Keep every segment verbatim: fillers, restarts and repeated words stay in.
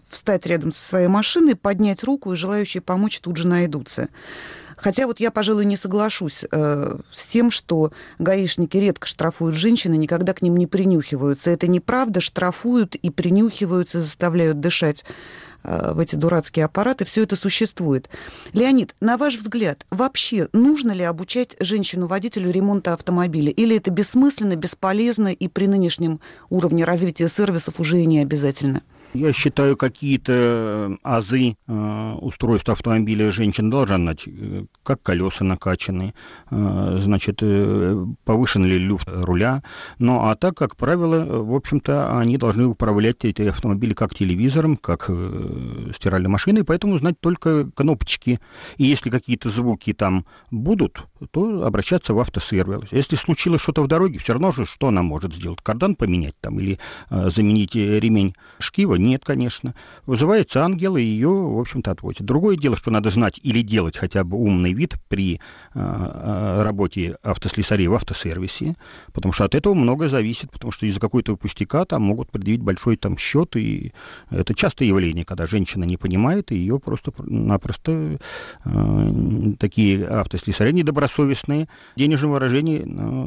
встать рядом со своей машиной, поднять руку, и желающие помочь тут же найдутся. Хотя вот я, пожалуй, не соглашусь э, с тем, что гаишники редко штрафуют женщин и никогда к ним не принюхиваются. Это неправда, штрафуют и принюхиваются, заставляют дышать э, в эти дурацкие аппараты. Все это существует. Леонид, на ваш взгляд, вообще нужно ли обучать женщину-водителю ремонта автомобиля? Или это бессмысленно, бесполезно и при нынешнем уровне развития сервисов уже и не обязательно? Я считаю, какие-то азы э, устройства автомобиля женщина должна знать, как колеса накачаны, э, значит, э, повышен ли люфт руля. Ну, а так, как правило, в общем-то, они должны управлять эти автомобили как телевизором, как э, стиральной машиной, поэтому знать только кнопочки. И если какие-то звуки там будут, то обращаться в автосервис. Если случилось что-то в дороге, все равно же, что она может сделать? Кардан поменять там или э, заменить ремень шкива? Нет, конечно. Вызывается ангел, и ее, в общем-то, отвозят. Другое дело, что надо знать или делать хотя бы умный вид при э, работе автослесарей в автосервисе, потому что от этого многое зависит, потому что из-за какой-то пустяка там могут предъявить большой там счет, и это частое явление, когда женщина не понимает, и ее просто-напросто э, такие автослесари недобросовестные, денежное выражение.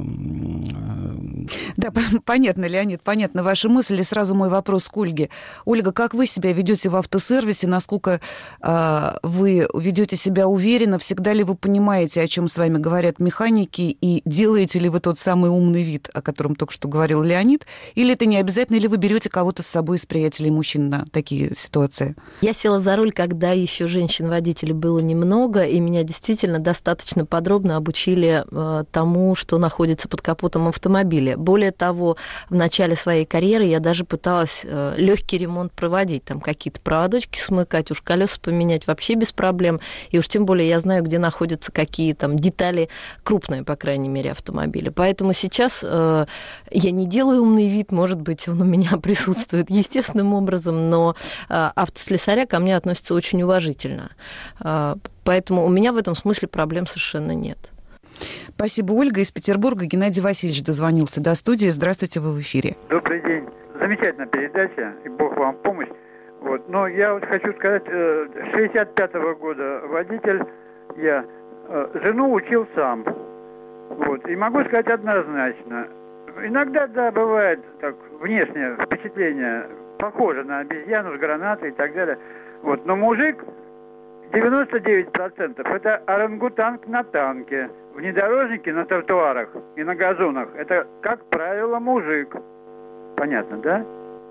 Э, э... Да, понятно, Леонид, понятно ваши мысли. Сразу мой вопрос к Ольге. Ольга, как вы себя ведете в автосервисе? Насколько э, вы ведете себя уверенно? Всегда ли вы понимаете, о чем с вами говорят механики? И делаете ли вы тот самый умный вид, о котором только что говорил Леонид? Или это не обязательно? Или вы берете кого-то с собой из приятелей мужчин на такие ситуации? Я села за руль, когда еще женщин-водителей было немного, и меня действительно достаточно подробно обучили э, тому, что находится под капотом автомобиля. Более того, в начале своей карьеры я даже пыталась э, легкий ремонт проводить, там какие-то проводочки смыкать, уж колеса поменять вообще без проблем. И уж тем более я знаю, где находятся какие там детали крупные, по крайней мере, автомобиля. Поэтому сейчас э, я не делаю умный вид, может быть, он у меня присутствует естественным образом, но э, автослесаря ко мне относятся очень уважительно. Э, поэтому у меня в этом смысле проблем совершенно нет. Спасибо, Ольга. Из Петербурга Геннадий Васильевич дозвонился до студии. Здравствуйте, вы в эфире. Добрый день. Замечательная передача, и Бог вам в помощь. Вот. Но я вот хочу сказать, шестьдесят пятого года водитель, я жену учил сам. Вот. И могу сказать однозначно. Иногда, да, бывает так, внешнее впечатление похоже на обезьяну с гранатой и так далее. Вот. Но мужик девяносто девять процентов это орангутанг на танке. Внедорожники на тротуарах и на газонах это, как правило, мужик. Понятно, да?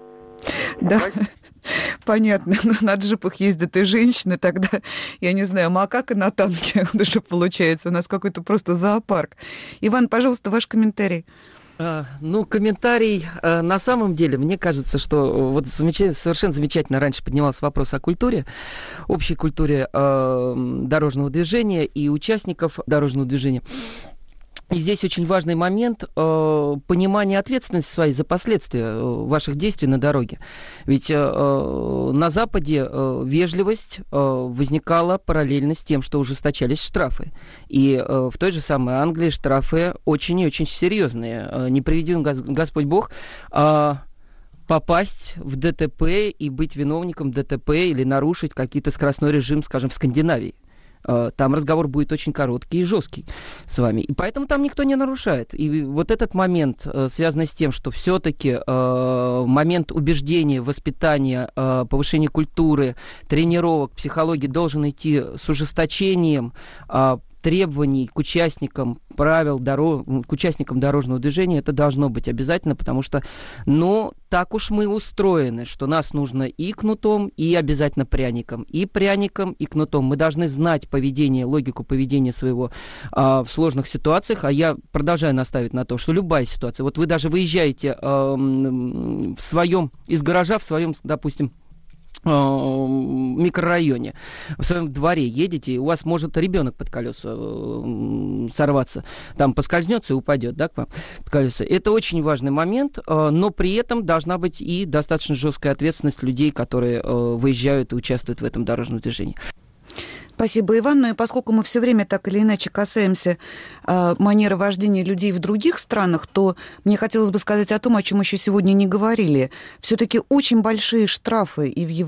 Да, понятно. Но на джипах ездят и женщины, тогда, я не знаю, макака на танке уже получается. У нас какой-то просто зоопарк. Иван, пожалуйста, ваш комментарий. Ну, комментарий, на самом деле, мне кажется, что вот замечательно, совершенно замечательно раньше поднимался вопрос о культуре, общей культуре э, дорожного движения и участников дорожного движения. И здесь очень важный момент э, понимания ответственности своей за последствия э, ваших действий на дороге. Ведь э, на Западе э, вежливость э, возникала параллельно с тем, что ужесточались штрафы. И э, в той же самой Англии штрафы очень и очень серьезные. Э, не приведи Господь Бог, э, попасть в ДТП и быть виновником ДТП или нарушить какие-то скоростной режим, скажем, в Скандинавии. Там разговор будет очень короткий и жесткий с вами. И поэтому там никто не нарушает. И вот этот момент, связанный с тем, что все-таки э, момент убеждения, воспитания, э, повышения культуры, тренировок, психологии должен идти с ужесточением э, требований к участникам правил, дорог, к участникам дорожного движения, это должно быть обязательно, потому что, ну, так уж мы устроены, что нас нужно и кнутом, и обязательно пряником. И пряником, и кнутом. Мы должны знать поведение, логику поведения своего а, в сложных ситуациях, а я продолжаю настаивать на том, что любая ситуация, вот вы даже выезжаете а, в своем, из гаража, в своем, допустим, микрорайоне, в своем дворе едете, и у вас может ребенок под колеса сорваться, там поскользнется и упадет, да, к вам под колеса. Это очень важный момент, но при этом должна быть и достаточно жесткая ответственность людей, которые выезжают и участвуют в этом дорожном движении. Спасибо, Иван. Ну и поскольку мы все время так или иначе касаемся э, манеры вождения людей в других странах, то мне хотелось бы сказать о том, о чем еще сегодня не говорили. Все-таки очень большие штрафы и в Европе,